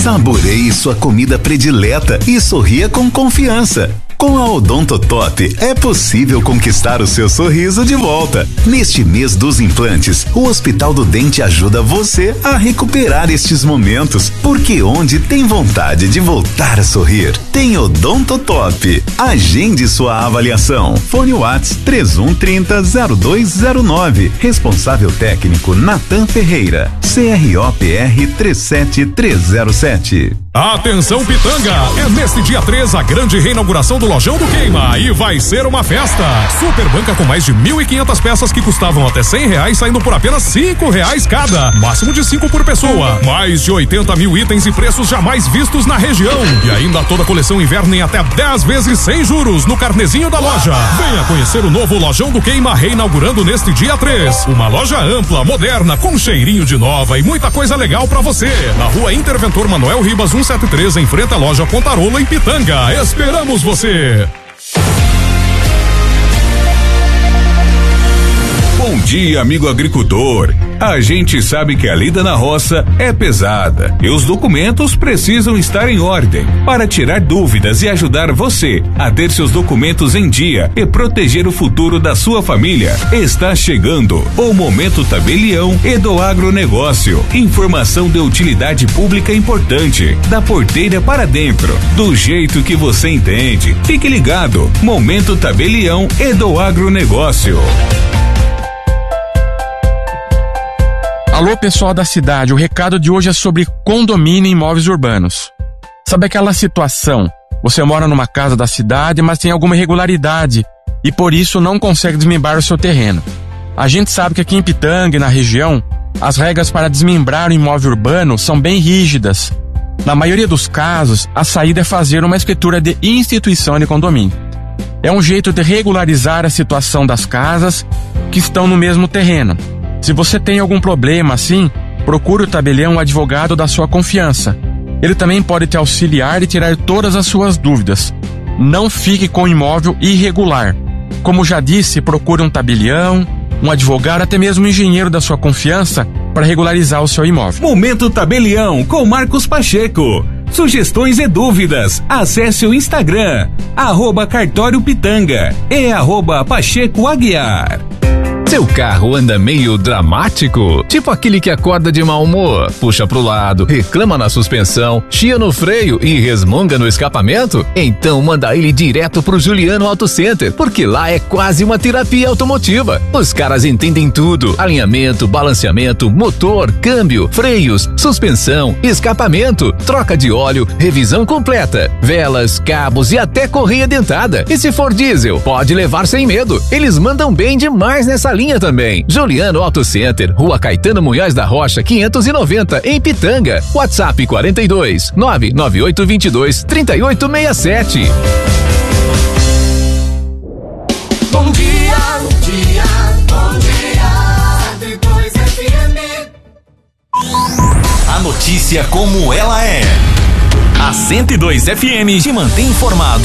Saboreie sua comida predileta e sorria com confiança. Com a Odontotop é possível conquistar o seu sorriso de volta. Neste mês dos implantes, o Hospital do Dente ajuda você a recuperar estes momentos, porque onde tem vontade de voltar a sorrir, tem Odontotop. Agende sua avaliação. Fone Whats 3130-0209. Responsável técnico Natan Ferreira. CROPR 37307. Atenção Pitanga, é neste dia 3 a grande reinauguração do Lojão do Queima e vai ser uma festa. Super banca com mais de 1.500 peças que custavam até R$100 saindo por apenas R$5 cada, máximo de 5 por pessoa. Mais de 80 mil itens e preços jamais vistos na região. E ainda toda a coleção inverno em até 10 vezes sem juros no carnezinho da loja. Venha conhecer o novo Lojão do Queima reinaugurando neste dia 3. Uma loja ampla, moderna, com cheirinho de nova e muita coisa legal pra você. Na rua Interventor Manuel Ribas 173, em frente à loja Pontarola, em Pitanga. Esperamos você! Bom dia, amigo agricultor. A gente sabe que a lida na roça é pesada e os documentos precisam estar em ordem. Para tirar dúvidas e ajudar você a ter seus documentos em dia e proteger o futuro da sua família, está chegando o Momento Tabelião e do Agronegócio. Informação de utilidade pública importante, da porteira para dentro, do jeito que você entende. Fique ligado, Momento Tabelião e do Agronegócio. Alô, pessoal da cidade, o recado de hoje é sobre condomínio e imóveis urbanos. Sabe aquela situação? Você mora numa casa da cidade, mas tem alguma irregularidade e por isso não consegue desmembrar o seu terreno. A gente sabe que aqui em Pitanga e na região, as regras para desmembrar o imóvel urbano são bem rígidas. Na maioria dos casos, a saída é fazer uma escritura de instituição de condomínio. É um jeito de regularizar a situação das casas que estão no mesmo terreno. Se você tem algum problema assim, procure o tabelião, um advogado da sua confiança. Ele também pode te auxiliar e tirar todas as suas dúvidas. Não fique com o imóvel irregular. Como já disse, procure um tabelião, um advogado, até mesmo um engenheiro da sua confiança para regularizar o seu imóvel. Momento Tabelião com Marcos Pacheco. Sugestões e dúvidas, acesse o Instagram, @Cartório Pitanga e @Pacheco Aguiar. Seu carro anda meio dramático? Tipo aquele que acorda de mau humor, puxa pro lado, reclama na suspensão, chia no freio e resmunga no escapamento? Então manda ele direto pro Juliano Auto Center, porque lá é quase uma terapia automotiva. Os caras entendem tudo: alinhamento, balanceamento, motor, câmbio, freios, suspensão, escapamento, troca de óleo, revisão completa, velas, cabos e até correia dentada. E se for diesel, pode levar sem medo. Eles mandam bem demais nessa linha também. Juliano Auto Center, Rua Caetano Munhoz da Rocha, 590, em Pitanga. WhatsApp 42 99822 3867. Bom dia, bom dia, 102 FM. A notícia como ela é. A 102 FM te mantém informado